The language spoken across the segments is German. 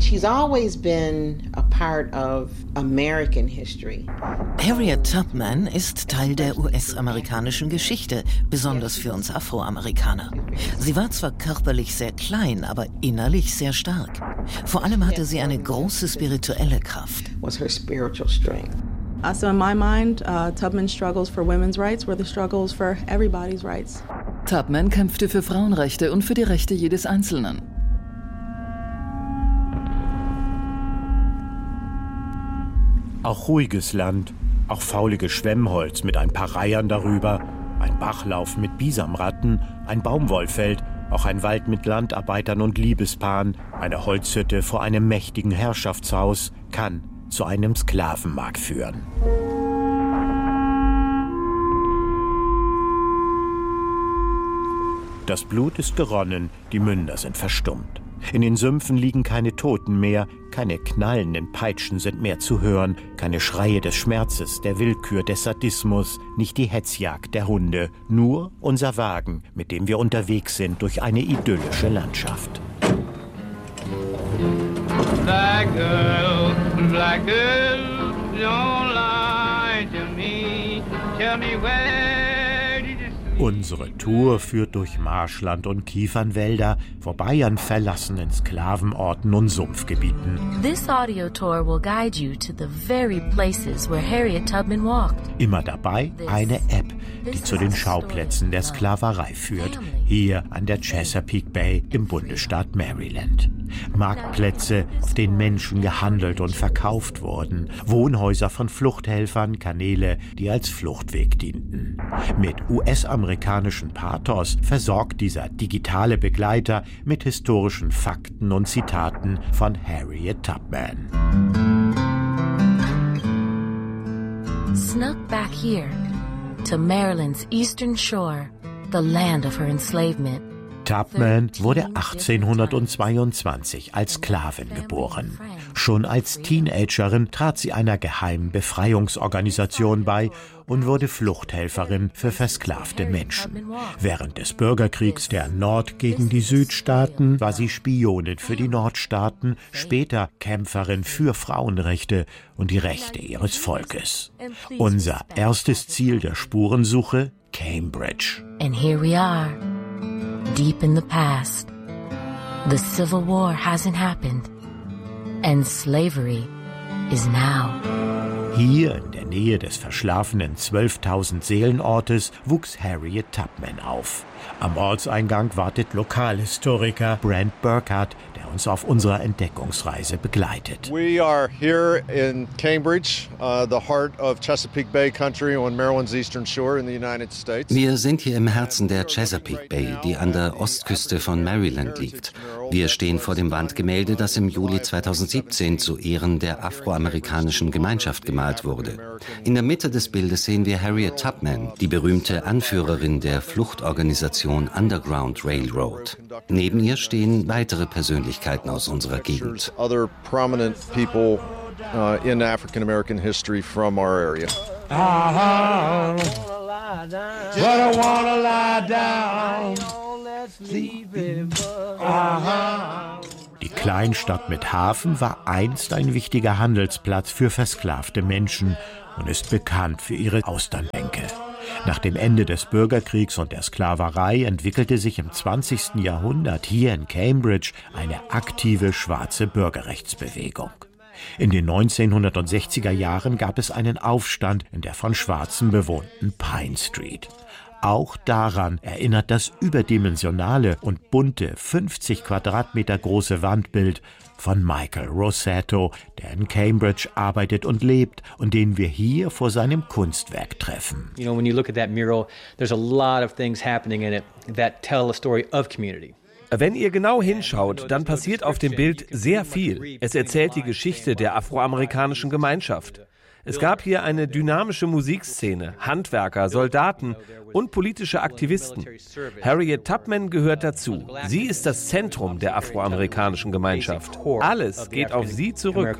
She's always been a part of American history. Harriet Tubman ist Teil der US-amerikanischen Geschichte, besonders für uns Afroamerikaner. Sie war zwar körperlich sehr klein, aber innerlich sehr stark. Vor allem hatte sie eine große spirituelle Kraft. Was her spiritual strength. So in my mind, Tubman's struggles for women's rights were the struggles for everybody's rights. Tubman kämpfte für Frauenrechte und für die Rechte jedes Einzelnen. Auch ruhiges Land, auch fauliges Schwemmholz mit ein paar Reihern darüber, ein Bachlauf mit Bisamratten, ein Baumwollfeld, auch ein Wald mit Landarbeitern und Liebespaaren, eine Holzhütte vor einem mächtigen Herrschaftshaus kann zu einem Sklavenmarkt führen. Das Blut ist geronnen, die Münder sind verstummt. In den Sümpfen liegen keine Toten mehr, keine knallenden Peitschen sind mehr zu hören, keine Schreie des Schmerzes, der Willkür, des Sadismus, nicht die Hetzjagd der Hunde, nur unser Wagen, mit dem wir unterwegs sind durch eine idyllische Landschaft. Black girl, don't lie to me, tell me where did you see? Unsere Tour führt durch Marschland und Kiefernwälder, vorbei an verlassenen Sklavenorten und Sumpfgebieten. This audio tour will guide you to the very places where Harriet Tubman walked. Immer dabei eine App, die zu den Schauplätzen der Sklaverei führt, hier an der Chesapeake Bay im Bundesstaat Maryland. Marktplätze, auf denen Menschen gehandelt und verkauft wurden, Wohnhäuser von Fluchthelfern, Kanäle, die als Fluchtweg dienten. Mit US-amerikanischem Pathos versorgt dieser digitale Begleiter mit historischen Fakten und Zitaten von Harriet Tubman. Snuck back here to Maryland's eastern shore, the land of her enslavement. Tubman wurde 1822 als Sklavin geboren. Schon als Teenagerin trat sie einer geheimen Befreiungsorganisation bei und wurde Fluchthelferin für versklavte Menschen. Während des Bürgerkriegs der Nord- gegen die Südstaaten war sie Spionin für die Nordstaaten, später Kämpferin für Frauenrechte und die Rechte ihres Volkes. Unser erstes Ziel der Spurensuche: Cambridge. And here we are. Deep in the past, the Civil War hasn't happened, and slavery is now. Hier in der Nähe des verschlafenen 12.000 Seelenortes wuchs Harriet Tubman auf. Am Ortseingang wartet Lokalhistoriker Brent Burkhardt, der uns auf unserer Entdeckungsreise begleitet. We are here in Cambridge, the heart of Chesapeake Bay Country on Maryland's eastern shore in the United States. Wir sind hier im Herzen der Chesapeake Bay, die an der Ostküste von Maryland liegt. Wir stehen vor dem Wandgemälde, das im Juli 2017 zu Ehren der afroamerikanischen Gemeinschaft gemalt wurde. In der Mitte des Bildes sehen wir Harriet Tubman, die berühmte Anführerin der Fluchtorganisation Underground Railroad. Neben ihr stehen weitere Persönlichkeiten aus unserer Gegend. Other prominent people in African American history from our area. Die Kleinstadt mit Hafen war einst ein wichtiger Handelsplatz für versklavte Menschen und ist bekannt für ihre Austernbänke. Nach dem Ende des Bürgerkriegs und der Sklaverei entwickelte sich im 20. Jahrhundert hier in Cambridge eine aktive schwarze Bürgerrechtsbewegung. In den 1960er Jahren gab es einen Aufstand in der von Schwarzen bewohnten Pine Street. Auch daran erinnert das überdimensionale und bunte 50 Quadratmeter große Wandbild von Michael Rossetto, der in Cambridge arbeitet und lebt und den wir hier vor seinem Kunstwerk treffen. You know, when you look at that mural, there's a lot of things happening in it that tell a story of community. Wenn ihr genau hinschaut, dann passiert auf dem Bild sehr viel. Es erzählt die Geschichte der afroamerikanischen Gemeinschaft. Es gab hier eine dynamische Musikszene, Handwerker, Soldaten und politische Aktivisten. Harriet Tubman gehört dazu. Sie ist das Zentrum der afroamerikanischen Gemeinschaft. Alles geht auf sie zurück.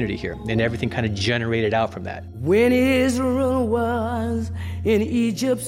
When Israel was in Egypt's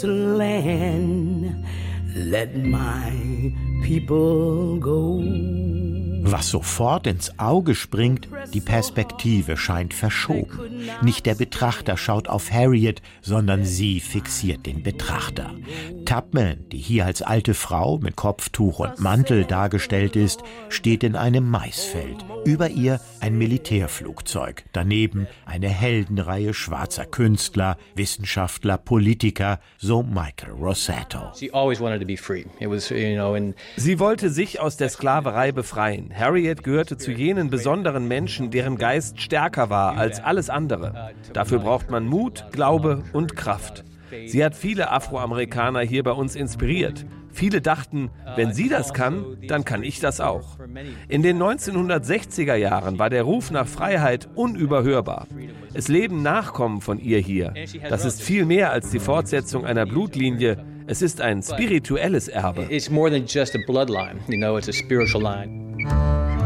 land, let my people go. Was sofort ins Auge springt, die Perspektive scheint verschoben. Nicht der Betrachter schaut auf Harriet, sondern sie fixiert den Betrachter. Tubman, die hier als alte Frau mit Kopftuch und Mantel dargestellt ist, steht in einem Maisfeld. Über ihr ein Militärflugzeug, daneben eine Heldenreihe schwarzer Künstler, Wissenschaftler, Politiker, so Michael Rossetto. Sie wollte sich aus der Sklaverei befreien. Harriet gehörte zu jenen besonderen Menschen, deren Geist stärker war als alles andere. Dafür braucht man Mut, Glaube und Kraft. Sie hat viele Afroamerikaner hier bei uns inspiriert. Viele dachten, wenn sie das kann, dann kann ich das auch. In den 1960er Jahren war der Ruf nach Freiheit unüberhörbar. Es leben Nachkommen von ihr hier. Das ist viel mehr als die Fortsetzung einer Blutlinie. Es ist ein spirituelles Erbe. It's more than just a bloodline, it's a spiritual line.